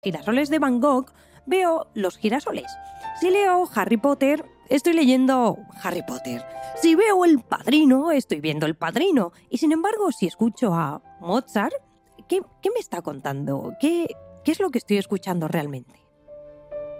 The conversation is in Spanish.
girasoles de Van Gogh, veo los girasoles. Si leo Harry Potter, estoy leyendo Harry Potter. Si veo El Padrino, estoy viendo El Padrino. Y sin embargo, si escucho a Mozart, ¿qué me está contando? ¿Qué es lo que estoy escuchando realmente?